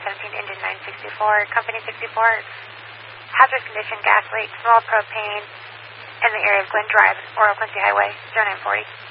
117 Engine 964, Company 64. Hazardous condition, gas leak, small propane in the area of Glen Drive, Oral Quincy Highway, 0940.